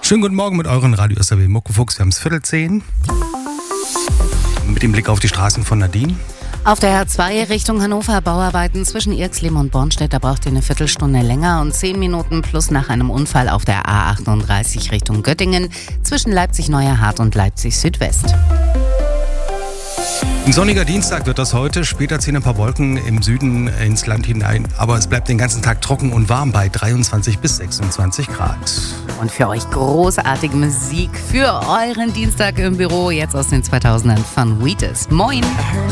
Schönen guten Morgen mit euren Radio SAW Muckefuchs. Wir haben es 9:45. Mit dem Blick auf die Straßen von Nadine. Auf der R2 Richtung Hannover Bauarbeiten zwischen Irxleben und Bornstedt, da braucht ihr eine Viertelstunde länger und 10 Minuten plus nach einem Unfall auf der A38 Richtung Göttingen zwischen Leipzig-Neuerhardt und Leipzig Südwest. Ein sonniger Dienstag wird das heute. Später ziehen ein paar Wolken im Süden ins Land hinein. Aber es bleibt den ganzen Tag trocken und warm bei 23 bis 26 Grad. Und für euch großartige Musik für euren Dienstag im Büro, jetzt aus den 2000ern von Wheatus. Moin!